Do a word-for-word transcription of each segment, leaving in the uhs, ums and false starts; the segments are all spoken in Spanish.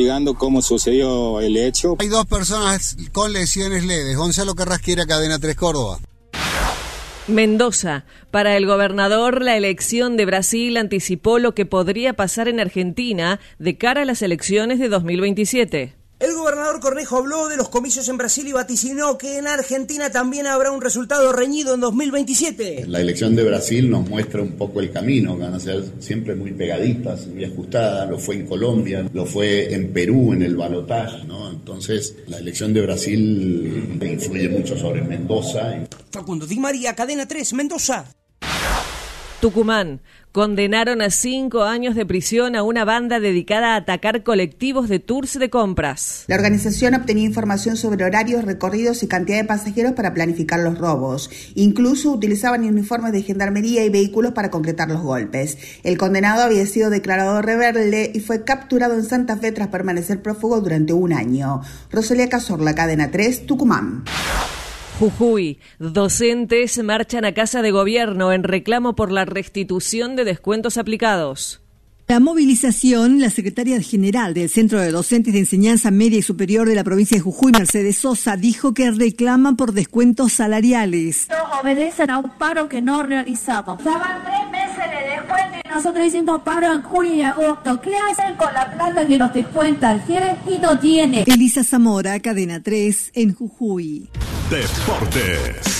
investigando cómo sucedió el hecho. Hay dos personas con lesiones leves. Gonzalo Carrasquera, Cadena tres Córdoba. Mendoza. Para el gobernador, la elección de Brasil anticipó lo que podría pasar en Argentina de cara a las elecciones de dos mil veintisiete. El gobernador Cornejo habló de los comicios en Brasil y vaticinó que en Argentina también habrá un resultado reñido en dos mil veintisiete. La elección de Brasil nos muestra un poco el camino, que van a ser siempre muy pegaditas, muy ajustadas. Lo fue en Colombia, lo fue en Perú en el balotaje, ¿no? Entonces, la elección de Brasil influye mucho sobre Mendoza. Facundo Di María, Cadena tres, Mendoza. Tucumán. Condenaron a cinco años de prisión a una banda dedicada a atacar colectivos de tours de compras. La organización obtenía información sobre horarios, recorridos y cantidad de pasajeros para planificar los robos. Incluso utilizaban uniformes de gendarmería y vehículos para concretar los golpes. El condenado había sido declarado rebelde y fue capturado en Santa Fe tras permanecer prófugo durante un año. Rosalía Cazorla, Cadena tres, Tucumán. Jujuy. Docentes marchan a Casa de Gobierno en reclamo por la restitución de descuentos aplicados. La movilización, la secretaria general del Centro de Docentes de Enseñanza Media y Superior de la provincia de Jujuy, Mercedes Sosa, dijo que reclaman por descuentos salariales. No obedecen a un paro que no realizamos. Ya van tres meses de descuento y nosotros hicimos paro en julio y agosto. ¿Qué hacen con la plata que nos descuentan? ¿Quieren y no tiene? Elisa Zamora, Cadena tres, en Jujuy. Deportes.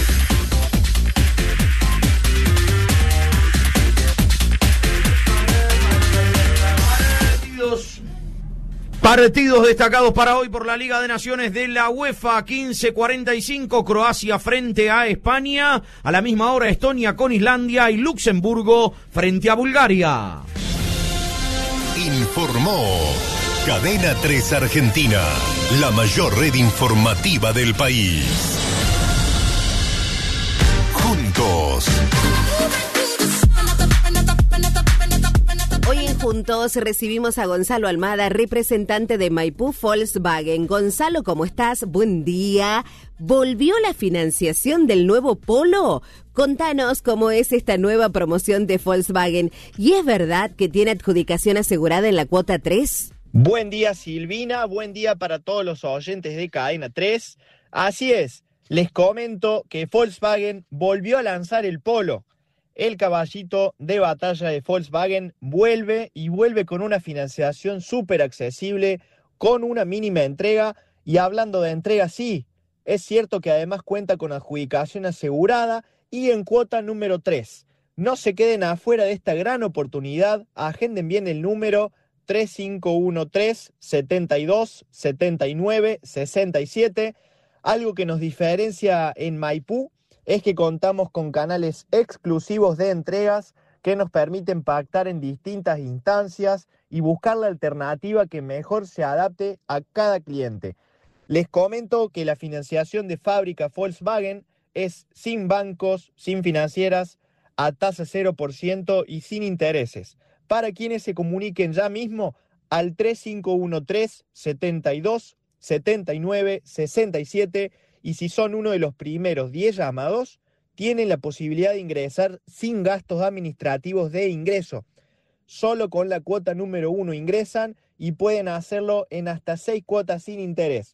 Partidos destacados para hoy por la Liga de Naciones de la UEFA. Quince cuarenta y cinco, Croacia frente a España. A la misma hora, Estonia con Islandia y Luxemburgo frente a Bulgaria. Informó Cadena tres Argentina, la mayor red informativa del país. Juntos. Hoy en Juntos recibimos a Gonzalo Almada, representante de Maipú Volkswagen. Gonzalo, ¿cómo estás? Buen día. ¿Volvió la financiación del nuevo Polo? Contanos cómo es esta nueva promoción de Volkswagen. ¿Y es verdad que tiene adjudicación asegurada en la cuota tres? Buen día, Silvina. Buen día para todos los oyentes de Cadena tres. Así es, les comento que Volkswagen volvió a lanzar el Polo. El caballito de batalla de Volkswagen vuelve y vuelve con una financiación súper accesible, con una mínima entrega. Y hablando de entrega, sí, es cierto que además cuenta con adjudicación asegurada y en cuota número tres. No se queden afuera de esta gran oportunidad, agenden bien el número tres cinco uno tres, siete dos, siete nueve, seis siete. Algo que nos diferencia en Maipú es que contamos con canales exclusivos de entregas que nos permiten pactar en distintas instancias y buscar la alternativa que mejor se adapte a cada cliente. Les comento que la financiación de fábrica Volkswagen es sin bancos, sin financieras, a tasa cero por ciento y sin intereses. Para quienes se comuniquen ya mismo al tres cinco uno tres, siete dos, siete nueve, seis siete. Y si son uno de los primeros diez llamados, tienen la posibilidad de ingresar sin gastos administrativos de ingreso. Solo con la cuota número uno ingresan y pueden hacerlo en hasta seis cuotas sin interés.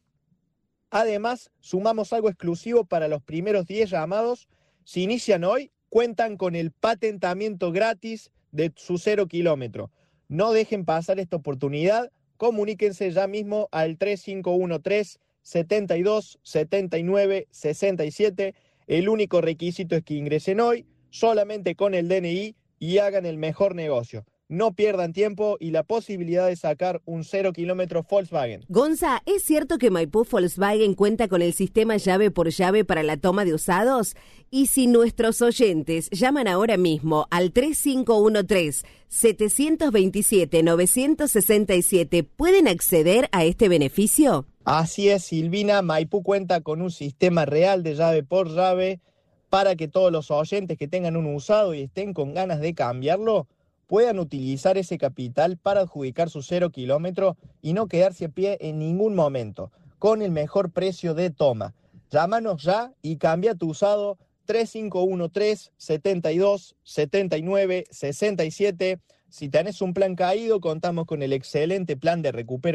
Además, sumamos algo exclusivo para los primeros diez llamados. Si inician hoy, cuentan con el patentamiento gratis de su cero kilómetro. No dejen pasar esta oportunidad. Comuníquense ya mismo al tres cinco uno tres, siete dos, siete nueve, seis siete. El único requisito es que ingresen hoy, solamente con el D N I, y hagan el mejor negocio. No pierdan tiempo y la posibilidad de sacar un cero kilómetro Volkswagen. Gonza, ¿es cierto que Maipú Volkswagen cuenta con el sistema llave por llave para la toma de usados? Y si nuestros oyentes llaman ahora mismo al tres cinco uno tres, siete dos siete, nueve seis siete, ¿pueden acceder a este beneficio? Así es, Silvina. Maipú cuenta con un sistema real de llave por llave para que todos los oyentes que tengan un usado y estén con ganas de cambiarlo puedan utilizar ese capital para adjudicar su cero kilómetro y no quedarse a pie en ningún momento, con el mejor precio de toma. Llámanos ya y cambia tu usado tres cinco uno tres, siete dos, siete nueve, seis siete. Si tenés un plan caído, contamos con el excelente plan de recuperación